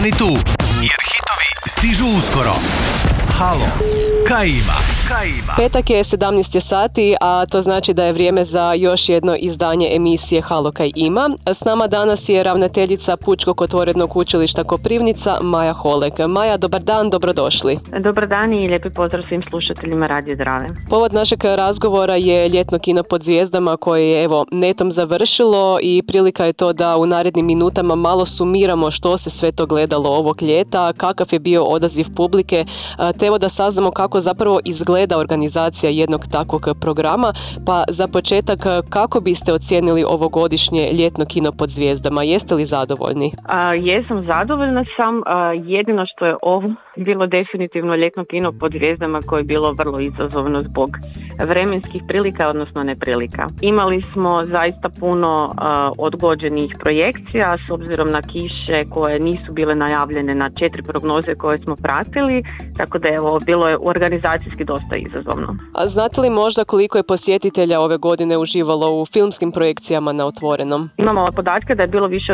Ni tu, jer hitovi stižu uskoro. Halo, kaj ima? Petak je 17 sati, a to znači da je vrijeme za još jedno izdanje emisije Halo, kaj ima. S nama danas je ravnateljica Pučkog otvorenog učilišta Koprivnica, Maja Holek. Maja, dobar dan, dobrodošli. Dobar dan i lijepi pozdrav svim slušateljima Radio Drave. Povod našeg razgovora je ljetno kino pod zvijezdama koje je netom završilo i prilika je to da u narednim minutama malo sumiramo što se sve to gledalo ovog ljeta, kakav je bio odaziv publike, te da saznamo kako zapravo izgleda organizacija jednog takvog programa. Pa za početak, kako biste ocijenili ovogodišnje ljetno kino pod zvijezdama? Jeste li zadovoljni? Jesam, zadovoljna sam. Jedino što je ovo bilo definitivno ljetno kino pod zvijezdama koje je bilo vrlo izazovno zbog vremenskih prilika, odnosno neprilika. Imali smo zaista puno odgođenih projekcija s obzirom na kiše koje nisu bile najavljene na 4 prognoze koje smo pratili, tako da bilo je organizacijski dosta izazovno. A znate li možda koliko je posjetitelja ove godine uživalo u filmskim projekcijama na otvorenom? Imamo podatke da je bilo više od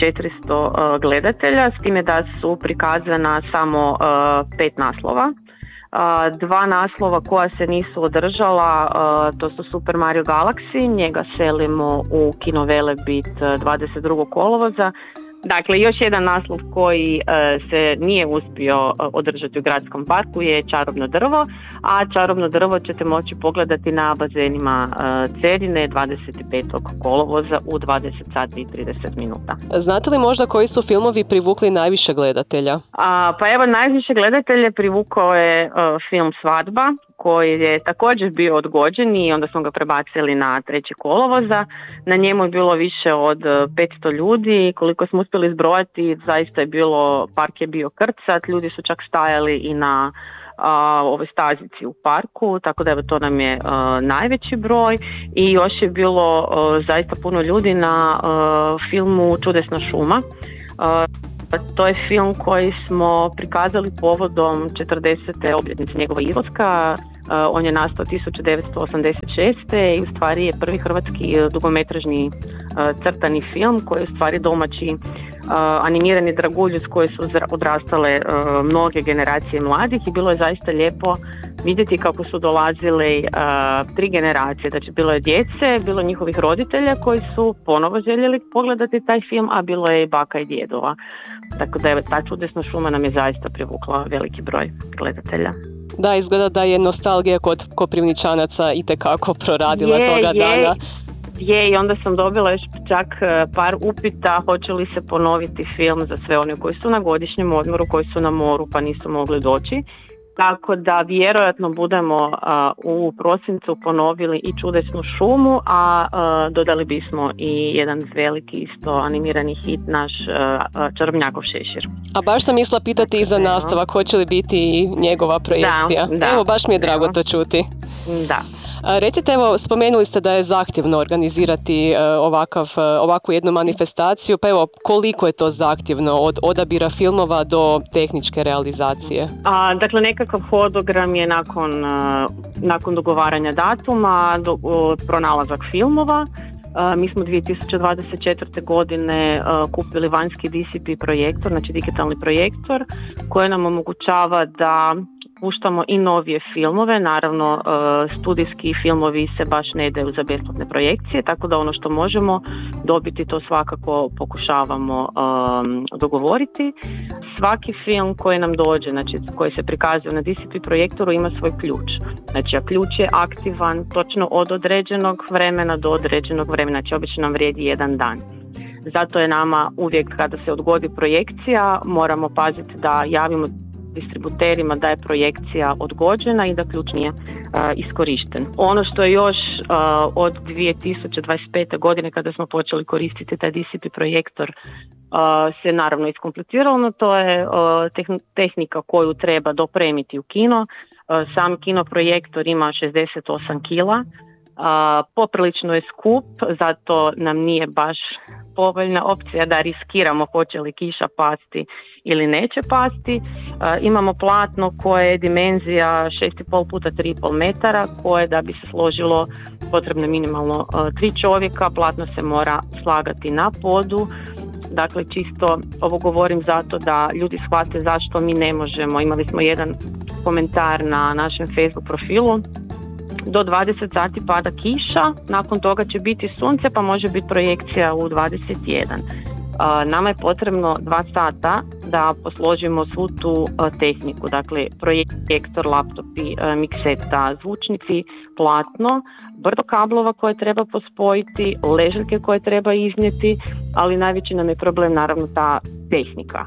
1400 gledatelja, s time da su prikazana samo 5 naslova. 2 naslova koja se nisu održala, to su Super Mario Galaxy, njega selimo u Kino Velebit 22. kolovoza. Dakle, još jedan naslov koji se nije uspio održati u gradskom parku je Čarobno drvo, a Čarobno drvo ćete moći pogledati na bazenima Cerine 25. kolovoza u 20 sati i 30 minuta. Znate li možda koji su filmovi privukli najviše gledatelja? Pa evo, najviše gledatelje privukao je film Svadba, koji je također bio odgođen i onda smo ga prebacili na 3. kolovoza. Na njemu je bilo više od 500 ljudi. Koliko smo uspjeli zbrojati, zaista je bilo, park je bio krcat, ljudi su čak stajali i na ovoj stazici u parku, tako da evo, to nam je najveći broj. I još je bilo zaista puno ljudi na filmu Čudesna šuma. To je film koji smo prikazali povodom 40. obljetnice njegova izlaska. On je nastao 1986. i u stvari je prvi hrvatski dugometražni crtani film koji je u stvari domaći animirani dragulj s koje su odrastale mnoge generacije mladih i bilo je zaista lijepo vidjeti kako su dolazile 3 generacije. Znači, bilo je djece, bilo njihovih roditelja koji su ponovo željeli pogledati taj film, a bilo je i baka i djedova. Tako da je ta Čudesna šuma nam je zaista privukla veliki broj gledatelja. Da, izgleda da je nostalgija kod Koprivničanaca itekako proradila toga dana. Je, i onda sam dobila još čak par upita hoće li se ponoviti film za sve one koji su na godišnjem odmoru, koji su na moru pa nisu mogli doći. Tako da vjerojatno budemo u prosincu ponovili i Čudesnu šumu, a dodali bismo i jedan veliki isto animirani hit, naš Čarobnjakov šešir. A baš sam mislila pitati i za nastavak, hoće li biti njegova projekcija? Da, evo, baš mi je drago to čuti. Da. Recite, evo, spomenuli ste da je zahtjevno organizirati ovakvu jednu manifestaciju, pa evo, koliko je to zahtjevno od odabira filmova do tehničke realizacije? Dakle, nekakav hodogram je nakon dogovaranja datuma, pronalazak filmova. Mi smo 2024. godine kupili vanjski DCP projektor, znači digitalni projektor, koji nam omogućava da puštamo i novije filmove. Naravno, studijski filmovi se baš ne daju za besplatne projekcije, tako da ono što možemo dobiti to svakako pokušavamo dogovoriti. Svaki film koji nam dođe, znači koji se prikazuje na DCP projektoru, ima svoj ključ. Znači, a ključ je aktivan točno od određenog vremena do određenog vremena, znači obično nam vrijedi 1 dan. Zato je nama uvijek kada se odgodi projekcija, moramo paziti da javimo distributerima da je projekcija odgođena i da ključ nije iskorišten. Ono što je još od 2025. godine kada smo počeli koristiti taj DCP projektor se naravno iskompliciralo, no to je tehnika koju treba dopremiti u kino. Sam kino projektor ima 68 kila, poprilično je skup, zato nam nije baš povoljna opcija da riskiramo hoće li kiša pasti ili neće pasti. Imamo platno koje je dimenzija 6,5 puta 3,5 metara, koje da bi se složilo potrebno minimalno 3 čovjeka. Platno se mora slagati na podu dakle čisto ovo govorim zato da ljudi shvate zašto mi ne možemo. Imali smo jedan komentar na našem Facebook profilu, do 20 sati pada kiša, nakon toga će biti sunce pa može biti projekcija u 21. Nama je potrebno 2 sata da posložimo svu tu tehniku, dakle projektor, laptopi, mikseta, zvučnici, platno, brdo kablova koje treba pospojiti, ležaljke koje treba iznijeti, ali najveći nam je problem naravno ta tehnika.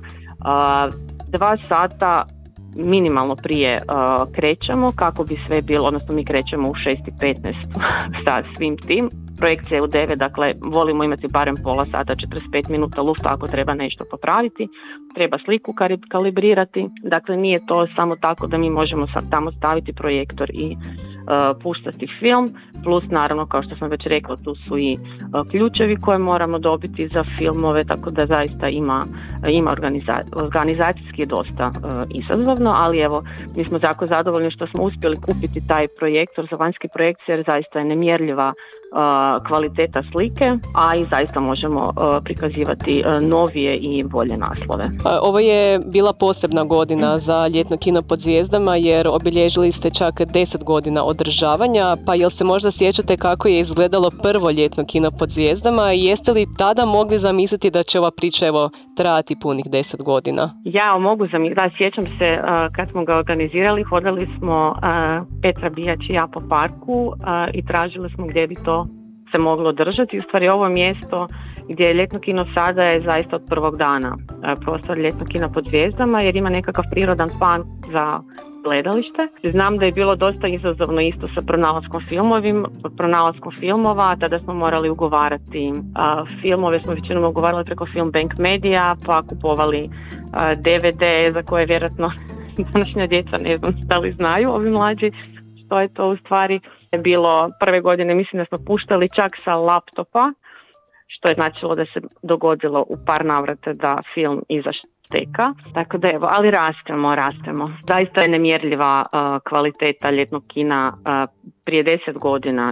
2 sata minimalno prije krećemo kako bi sve bilo, odnosno mi krećemo u 6:15 sa svim tim. Projekcija je u 9, dakle volimo imati barem pola sata, 45 minuta lufta ako treba nešto popraviti, treba sliku kalibrirati, dakle nije to samo tako da mi možemo tamo staviti projektor i puštati film, plus naravno kao što sam već rekla tu su i ključevi koje moramo dobiti za filmove, tako da zaista ima organizacijski je dosta izazovno, ali evo mi smo jako zadovoljni što smo uspjeli kupiti taj projektor za vanjske projekcije jer zaista je nemjerljiva kvaliteta slike, a i zaista možemo prikazivati novije i bolje naslove. Ovo je bila posebna godina za ljetno kino pod zvijezdama jer obilježili ste čak 10 godina održavanja, pa jel se možda sjećate kako je izgledalo prvo ljetno kino pod zvijezdama i jeste li tada mogli zamisliti da će ova priča trajati punih 10 godina? Ja mogu zamisliti, sjećam se kad smo ga organizirali, hodali smo Petra Bijač i ja po parku i tražili smo gdje bi to se moglo držati. U stvari ovo mjesto gdje je ljetno kino sada je zaista od prvog dana prostor ljetnog kina pod zvijezdama jer ima nekakav prirodan plan za gledalište. Znam da je bilo dosta izazovno isto sa pronalaskom filmova, tada smo morali ugovarati filmove, smo većinom ugovarali preko Film Bank Media, pa kupovali DVD za koje vjerojatno današnja djeca ne znam da li znaju, ovi mlađi, što je to u stvari bilo prve godine, mislim da smo puštali čak sa laptopa, što je značilo da se dogodilo u par navrata da film izašao teka. Tako da evo, ali rastemo. Zaista je nemjerljiva kvaliteta ljetnog kina prije 10 godina